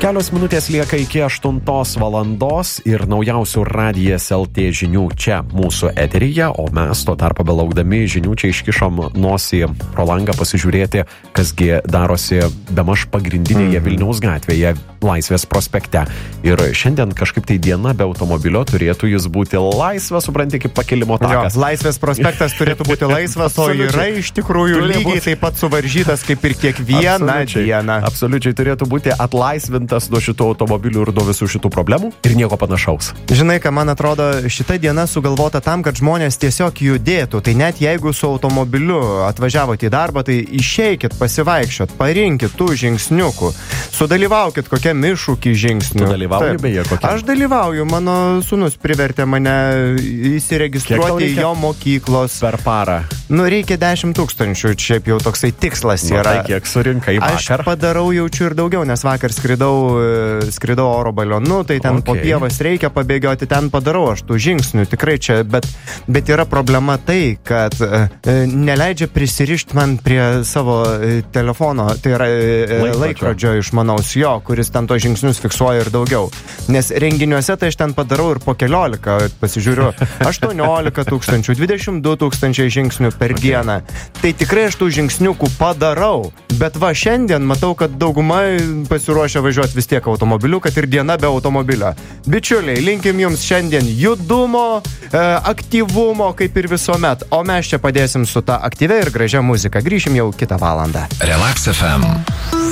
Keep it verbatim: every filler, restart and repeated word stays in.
Kelios minutės lieka iki aštuntos valandos ir naujausių Radijas L T žinių čia mūsų eteryje, o mes tuo tarpu belaukdami žinių čia iškišom nosį pro langą pasižiūrėti, kasgi darosi bemaž pagrindinėje mm. Vilniaus gatvėje, Laisvės prospekte. Ir šiandien kažkaip tai diena be automobilio turėtų jis būti laisvas, supranti, kaip pakilimo takas. Jo, Laisvės prospektas turėtų būti laisvas, o yra iš tikrųjų lygiai taip pat suvaržytas kaip ir kiekvieną dieną. Absoliučiai turėtų būti atlaisvintas nuo šitų automobilių ir nuo visų šitų problemų ir nieko panašaus. Žinai, ką man atrodo, šita diena sugalvota tam, kad žmonės tiesiog judėtų. Tai net jeigu su automobiliu atvažiavote į darbą, tai išeikit, pasivaikščiot, parinkit tų žingsniukų, sudalyvaukit kokiam iššūkį žingsnių. Tu dalyvauji beje kokiam? Aš dalyvauju, mano sūnus privertė mane įsiregistruoti į jo mokyklos. Per parą? Nu, reikia dešimt tūkstančių, šiaip jau toksai tikslas yra. Nu, tai kiek surinkai vakar? Aš padarau jaučiu ir daugiau, nes vakar skridau, skridau oro balionu, tai ten okay. Po pievas reikia pabėgioti, ten padarau aš tų žingsnių, tikrai čia, bet, bet yra problema tai, kad e, neleidžia prisirišti man prie savo e, telefono, tai yra e, laikrodžio išmanaus jo, kuris ten to žingsnius fiksuoja ir daugiau. Nes renginiuose tai aš ten padarau ir po keliolika, pasižiūriu, aštuoniolika tūkstančių, dvidešimt du tūkstančiai žingsnių per okay. dieną. Tai tikrai aš tų žingsniukų padarau, bet va šiandien matau, kad dauguma pasiruošia važiuoti vis tiek automobiliu, kad ir diena be automobilio. Bičiuliai, linkim jums šiandien judumo, e, aktyvumo, kaip ir visuomet, o mes čia padėsim su ta aktyvia ir gražia muzika. Grįšim jau kitą valandą. Relax F M.